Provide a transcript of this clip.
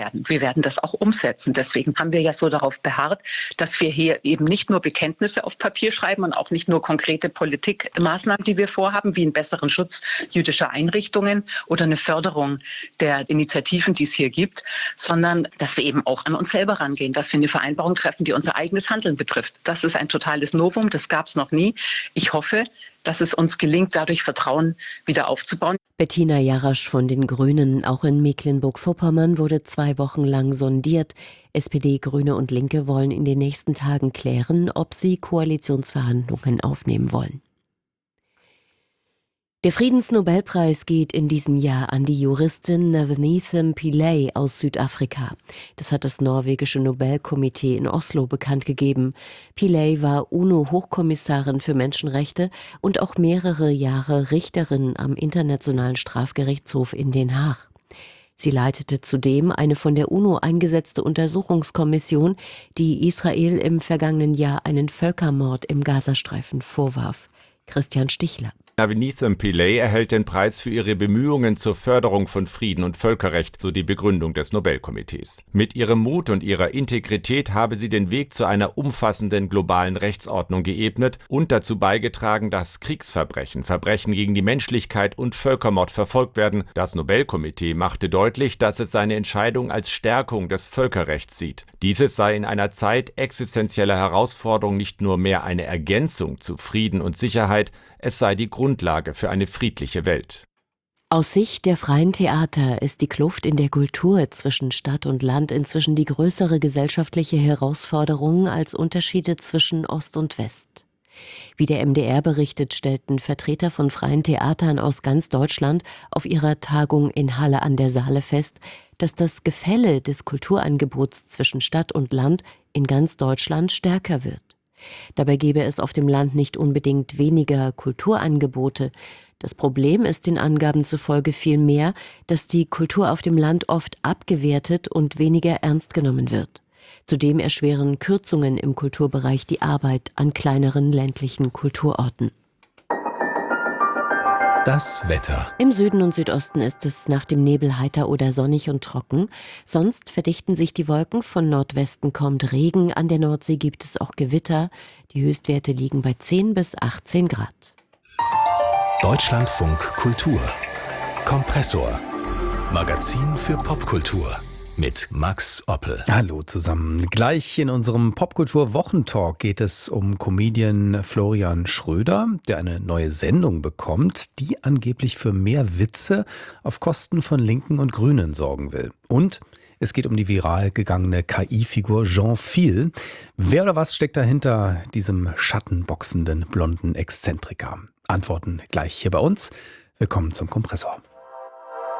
werden. Wir werden das auch umsetzen. Deswegen haben wir ja so darauf beharrt, dass wir hier eben nicht nur Bekenntnisse auf Papier schreiben und auch nicht nur konkrete Politikmaßnahmen, die wir vorhaben, wie einen besseren Schutz jüdischer Einrichtungen oder eine Förderung der Initiativen, die es hier gibt, sondern dass wir eben auch an uns selber rangehen, dass wir eine Vereinbarung treffen, die unser eigenes Handeln betrifft. Das ist ein totales Novum, das gab es noch nie. Ich hoffe, dass es uns gelingt, dadurch Vertrauen wieder aufzubauen. Bettina Jarasch von den Grünen. Auch in Mecklenburg-Vorpommern wurde 2 Wochen lang sondiert. SPD, Grüne und Linke wollen in den nächsten Tagen klären, ob sie Koalitionsverhandlungen aufnehmen wollen. Der Friedensnobelpreis geht in diesem Jahr an die Juristin Navneet Pillay aus Südafrika. Das hat das norwegische Nobelkomitee in Oslo bekannt gegeben. Pillay war UNO-Hochkommissarin für Menschenrechte und auch mehrere Jahre Richterin am Internationalen Strafgerichtshof in Den Haag. Sie leitete zudem eine von der UNO eingesetzte Untersuchungskommission, die Israel im vergangenen Jahr einen Völkermord im Gazastreifen vorwarf. Christian Stichler. Navneet Pillay erhält den Preis für ihre Bemühungen zur Förderung von Frieden und Völkerrecht, so die Begründung des Nobelkomitees. Mit ihrem Mut und ihrer Integrität habe sie den Weg zu einer umfassenden globalen Rechtsordnung geebnet und dazu beigetragen, dass Kriegsverbrechen, Verbrechen gegen die Menschlichkeit und Völkermord verfolgt werden. Das Nobelkomitee machte deutlich, dass es seine Entscheidung als Stärkung des Völkerrechts sieht. Dieses sei in einer Zeit existenzieller Herausforderung nicht nur mehr eine Ergänzung zu Frieden und Sicherheit, es sei die Grundlage für eine friedliche Welt. Aus Sicht der freien Theater ist die Kluft in der Kultur zwischen Stadt und Land inzwischen die größere gesellschaftliche Herausforderung als Unterschiede zwischen Ost und West. Wie der MDR berichtet, stellten Vertreter von freien Theatern aus ganz Deutschland auf ihrer Tagung in Halle an der Saale fest, dass das Gefälle des Kulturangebots zwischen Stadt und Land in ganz Deutschland stärker wird. Dabei gäbe es auf dem Land nicht unbedingt weniger Kulturangebote. Das Problem ist den Angaben zufolge vielmehr, dass die Kultur auf dem Land oft abgewertet und weniger ernst genommen wird. Zudem erschweren Kürzungen im Kulturbereich die Arbeit an kleineren ländlichen Kulturorten. Das Wetter. Im Süden und Südosten ist es nach dem Nebel heiter oder sonnig und trocken. Sonst verdichten sich die Wolken, von Nordwesten kommt Regen, an der Nordsee gibt es auch Gewitter. Die Höchstwerte liegen bei 10 bis 18 Grad. Deutschlandfunk Kultur. Kompressor. Magazin für Popkultur. Mit Max Oppel. Hallo zusammen. Gleich in unserem Popkultur-Wochentalk geht es um Comedian Florian Schröder, der eine neue Sendung bekommt, die angeblich für mehr Witze auf Kosten von Linken und Grünen sorgen will. Und es geht um die viral gegangene KI-Figur Jean Viel. Wer oder was steckt dahinter diesem schattenboxenden blonden Exzentriker? Antworten gleich hier bei uns. Willkommen zum Kompressor.